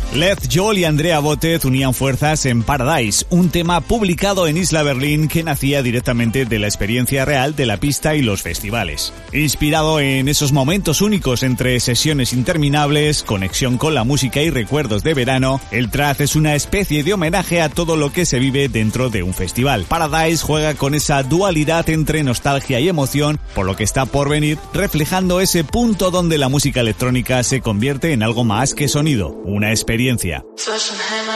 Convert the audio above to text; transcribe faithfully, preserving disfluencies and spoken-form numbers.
Led Joel y Andrea Botet unían fuerzas en Paradise, un tema publicado en Isla Berlin que nacía directamente de la experiencia real de la pista y los festivales. Inspirado en esos momentos únicos entre sesiones interminables, conexión con la música y recuerdos de verano, el track es una especie de homenaje a todo lo que se vive dentro de un festival. Paradise juega con esa dualidad entre nostalgia y emoción por lo que está por venir, reflejando ese punto donde la música electrónica se convierte en algo más que sonido, una experiencia. Experiencia.